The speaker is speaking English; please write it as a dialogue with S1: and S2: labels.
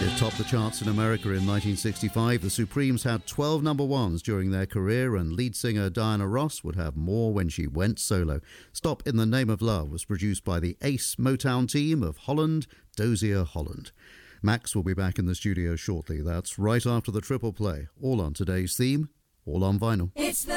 S1: It topped the charts in America in 1965. The Supremes had 12 number ones during their career, and lead singer Diana Ross would have more when she went solo. Stop in the Name of Love was produced by the Ace Motown team of Holland, Dozier Holland. Max will be back in the studio shortly. That's right after the triple play. All on today's theme, all on vinyl.
S2: It's the